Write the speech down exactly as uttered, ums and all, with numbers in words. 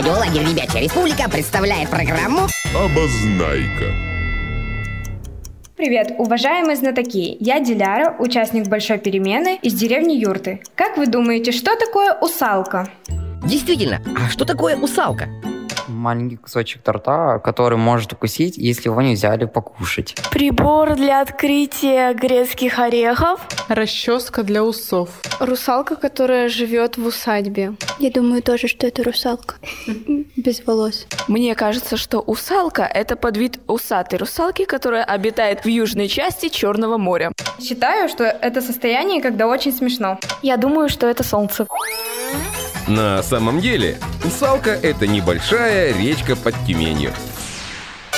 Радиолагерь «Ребячья республика» представляет программу «Обознайка». Привет, уважаемые знатоки! Я Диляра, участник большой перемены из деревни Юрты. Как вы думаете, что такое усалка? Действительно, а что такое усалка? Маленький кусочек торта, который может укусить, если его не взяли покушать. Прибор для открытия грецких орехов. Расческа для усов. Русалка, которая живет в усадьбе. Я думаю тоже, что это русалка. Без волос. Мне кажется, что усалка – это подвид усатой русалки, которая обитает в южной части Черного моря. Считаю, что это состояние, когда очень смешно. Я думаю, что это солнце. На самом деле, усалка – это небольшая речка под Тюменью.